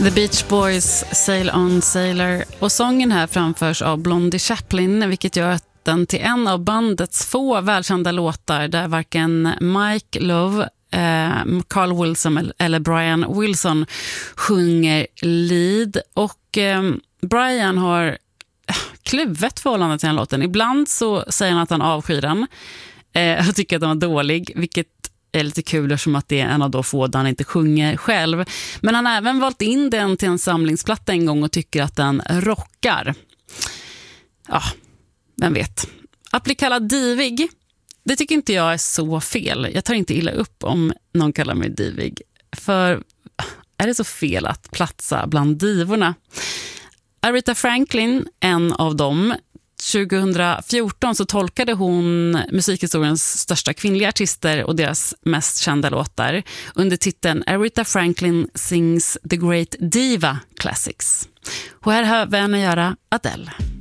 The Beach Boys, Sail On Sailor. Och sången här framförs av Blondie Chaplin, vilket gör att den till en av bandets få välkända låtar där varken Mike Love, Carl Wilson eller Brian Wilson sjunger lead. Och Brian har kluvet förhållande till den låten. Ibland så säger han att han avskyr den. Jag tycker att den var dålig, vilket är lite kul som att det är en av de få där han inte sjunger själv. Men han har även valt in den till en samlingsplatta en gång och tycker att den rockar. Ja, vem vet. Att bli kallad divig, det tycker inte jag är så fel. Jag tar inte illa upp om någon kallar mig divig. För är det så fel att platsa bland divorna? Aretha Franklin, en av dem. 2014 så tolkade hon musikhistoriens största kvinnliga artister och deras mest kända låtar under titeln Aretha Franklin Sings The Great Diva Classics. Och här hör vi henne göra Adele.